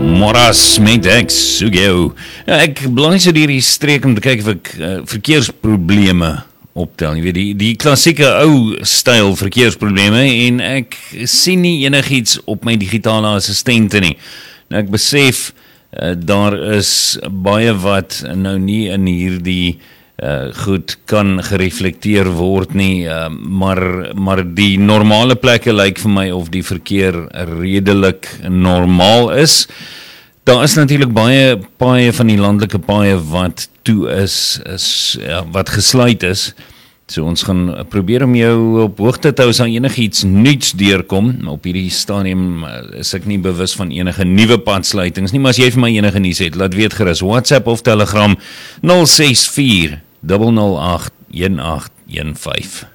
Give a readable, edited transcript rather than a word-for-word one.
Moras met ek soek jou. Ja, ek belangrijk hier die streek om te kyk of ek verkeersprobleme optel. Jy weet, die klassieke ou styl verkeersprobleme en ek sien nie enigiets op my digitale assistente nie. Nou ek besef, daar is baie wat nou nie in hierdie goed kan gereflekteer word nie, maar die normale plekke lyk vir my of die verkeer redelik normaal is. Daar is natuurlik baie paaie van die landelike paaie wat toe is wat gesluit is. So ons gaan probeer om jou op hoogte te hou as enigiets nuuts deurkom. Op hierdie stadium is ek nie bewus van enige nuwe padsluitings nie, maar as jy vir my enige nuus het, laat weet gerus. WhatsApp of Telegram 064 008 1815.